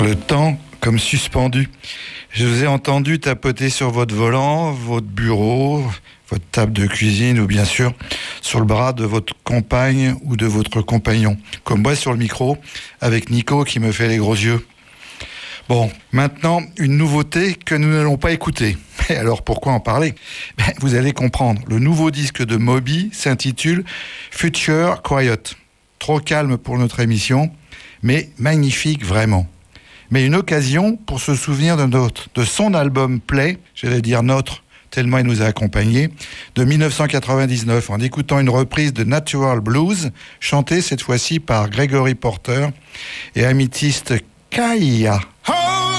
Le temps comme suspendu. Je vous ai entendu tapoter sur votre volant, votre bureau, votre table de cuisine ou bien sûr sur le bras de votre compagne ou de votre compagnon. Comme moi sur le micro, avec Nico qui me fait les gros yeux. Bon, maintenant, une nouveauté que nous n'allons pas écouter. Et alors, pourquoi en parler ? Vous allez comprendre. Le nouveau disque de Moby s'intitule Future Quiet. Trop calme pour notre émission, mais magnifique vraiment. Mais une occasion pour se souvenir de son album Play, j'allais dire notre, tellement il nous a accompagnés, de 1999, en écoutant une reprise de Natural Blues, chantée cette fois-ci par Gregory Porter et améthyste Kaya.